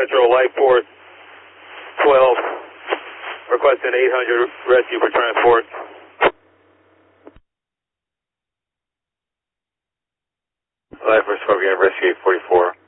Central, Life Force 12, requesting 800 rescue for transport. Life Force 12, again, rescue 844.